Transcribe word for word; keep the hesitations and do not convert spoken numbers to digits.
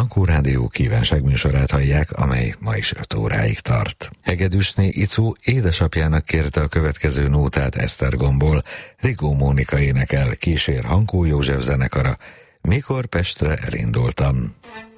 Ankó Rádió kívánságműsorát hallják, amely ma is öt óráig tart. Hegedűsné Icu édesapjának kérte a következő nótát Esztergomból. Rigó Mónika énekel, kísér Hankó József zenekara, Mikor Pestre elindultam.